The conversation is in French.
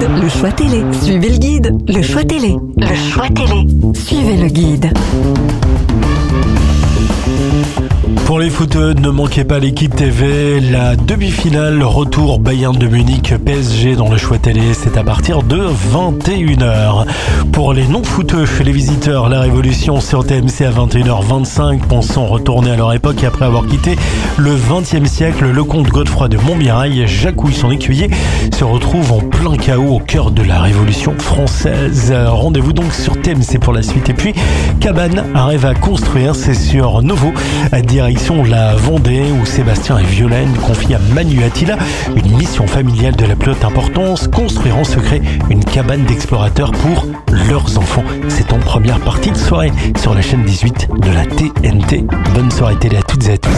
le choix télé. Suivez le guide, le choix télé. Le choix télé. Suivez le guide. Pour les footeux, ne manquez pas l'équipe TV, la demi-finale, retour Bayern de Munich, PSG dans le choix télé, c'est à partir de 21h. Pour les non-footeux, les visiteurs, la Révolution sur TMC à 21h25, pensant retourner à leur époque et après avoir quitté le 20e siècle, le comte Godefroy de Montmirail, Jacouille, son écuyer, se retrouve en plein chaos au cœur de la Révolution française. Rendez-vous donc sur TMC pour la suite. Et puis, Cabane arrive à construire, c'est sur Novo, à direction la Vendée, où Sébastien et Violaine confient à Manu Attila une mission familiale de la plus haute importance, construire en secret une cabane d'explorateurs pour leurs enfants. C'est en première partie de soirée sur la chaîne 18 de la TNT. Bonne soirée télé à toutes et à tous.